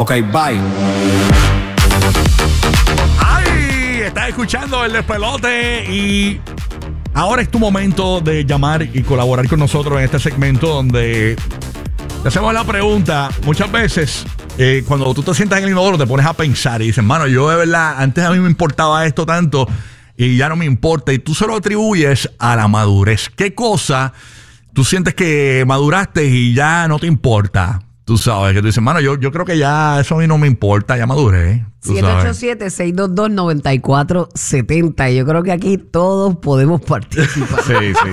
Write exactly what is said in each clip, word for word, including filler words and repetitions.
Ok, bye. ¡Ay! Estás escuchando el despelote y ahora es tu momento de llamar y colaborar con nosotros en este segmento donde te hacemos la pregunta. Muchas veces, eh, cuando tú te sientas en el inodoro, te pones a pensar y dices, mano, yo de verdad, antes a mí me importaba esto tanto y ya no me importa. Y tú se lo atribuyes a la madurez. ¿Qué cosa tú sientes que maduraste y ya no te importa? Tú sabes, que tú dices, mano, yo, yo creo que ya eso a mí no me importa, ya maduré. siete ocho siete, seis dos dos, nueve cuatro siete cero. Yo creo que aquí todos podemos participar. Sí, sí,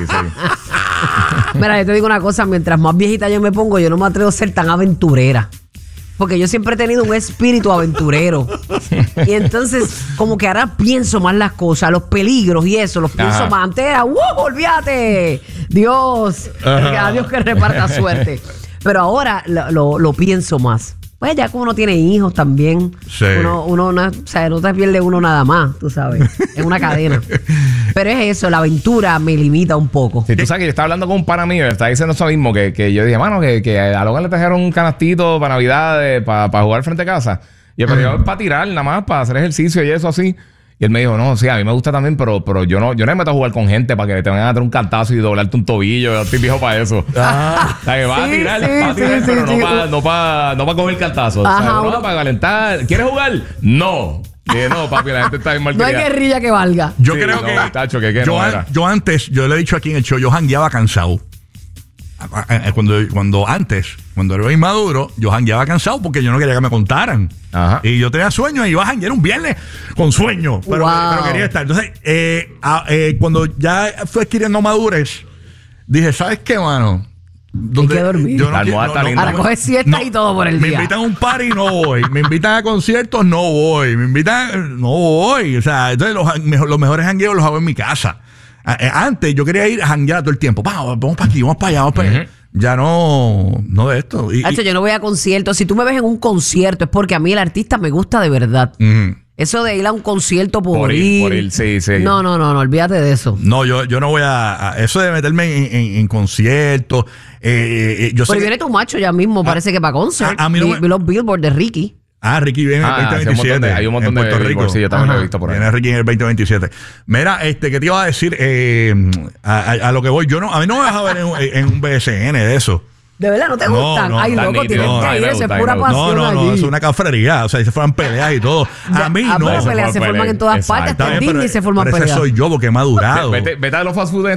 sí. Mira, yo te digo una cosa, mientras más viejita yo me pongo, yo no me atrevo a ser tan aventurera. Porque yo siempre he tenido un espíritu aventurero. Y entonces, como que ahora pienso más las cosas, los peligros y eso, los pienso Ajá. más. Antes era, ¡wow! ¡Olvídate! Dios, a Dios que reparta suerte. Pero ahora lo, lo, lo pienso más. Pues ya como uno tiene hijos también, Sí. uno, uno no, o sea, no te pierde uno nada más, tú sabes. Es una cadena. Pero es eso, la aventura me limita un poco. Si tú sabes que yo estaba hablando con un pana mío, está diciendo eso mismo, que, que yo dije, mano, que, que a Logan le trajeron un canastito para Navidad, para pa jugar frente a casa. Y yo, pero yo para tirar, nada más, para hacer ejercicio y eso así. Y él me dijo, no, sí, a mí me gusta también, pero, pero yo no yo no me meto a jugar con gente para que te vayan a dar un cantazo y doblarte un tobillo. Yo estoy viejo para eso. Ah. O sea, que vas Sí, a tirar, sí, vas a tirar, sí, pero sí, no sí. para no pa, no pa coger cantazo. Ajá, o sea, no, uno- para calentar. ¿Quieres jugar? No. Dije, no, papi, la gente está bien mal No hay criada. guerrilla que valga. Yo Sí, creo no, que, tacho, que qué yo, no an- era. yo antes, yo le he dicho aquí en el show, yo jangueaba cansado. Cuando, cuando antes, cuando era inmaduro, yo jangueaba cansado porque yo no quería que me contaran. Ajá. Y yo tenía sueño y iba a janguear un viernes con sueño, pero, Wow. pero quería estar. Entonces, eh, a- eh, cuando ya fui adquiriendo madurez, dije, ¿sabes qué, mano? Donde- que dormir. yo La almohada está linda. Para coger siesta y todo por el me día. invitan a un party y no voy. Me invitan a conciertos, no voy. Me invitan, no voy. O sea, entonces los, mejor- los mejores jangueos los hago en mi casa. A- eh, Antes yo quería ir a janguear todo el tiempo. Pa, vamos para aquí, vamos para allá, vamos para allá. Ya no, no de esto. Y, Hacho, y- yo no voy a conciertos. Si tú me ves en un concierto es porque a mí el artista me gusta de verdad. Ujú. Eso de ir a un concierto por, Por ir, por ir, sí, sí. No, no, no, no, olvídate de eso. No, yo, yo no voy a, a- Eso de meterme en, en- en conciertos. Eh, eh, yo sé Pero que- viene tu macho ya mismo, parece que para concert. a- a mí no vi, me- vi los billboards de Ricky. Ah, Ricky viene en Ah, el sí, veinte un montón veintisiete. de- hay un montón en de Puerto Rico. billboards, sí, yo también lo he Ajá. visto por ahí. Viene Ricky en el veinte veintisiete. Mira, este, ¿qué te iba a decir? Eh, a, a- a lo que voy, yo no, a mí no me vas a ver en, un- en un B S N de eso. ¿De verdad no te No, gustan? no, Ay, tan loco, nítido. tienes No, que a mí ir, me eso es gusta, a mí pura me gusta. No, pasión no, no, allí. es una cafrería. O sea, se fueran peleas y todo. A mí Ah, no. pero se peleas se forman forman en peleas. todas Exacto. partes. Está Hasta en bien, Disney pero- se forman pero ese peleas. soy yo porque he madurado. Vete, vete a los fast food